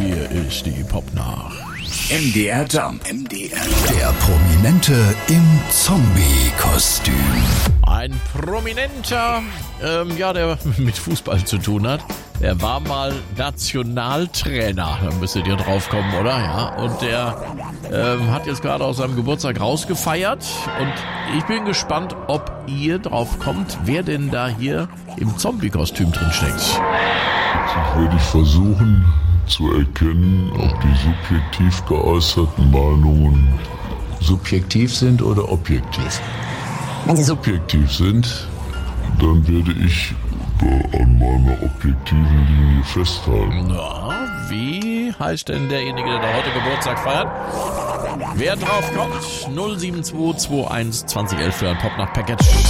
Hier ist die Popnacht. MDR Jump. Der Prominente im Zombie-Kostüm. Ein Prominenter, der mit Fußball zu tun hat. Der war mal Nationaltrainer, da müsstet ihr drauf kommen, oder? Ja, und der hat jetzt gerade aus seinem Geburtstag rausgefeiert. Und ich bin gespannt, ob ihr drauf kommt, wer denn da hier im Zombie-Kostüm drin steckt. Jetzt werde ich versuchen zu erkennen, ob die subjektiv geäußerten Meinungen subjektiv sind oder objektiv. Wenn sie subjektiv sind, dann werde ich an meiner objektiven Linie festhalten. Na, wie heißt denn derjenige, der da heute Geburtstag feiert? Wer drauf kommt, 07221 2011 für ein Popnacht-Package.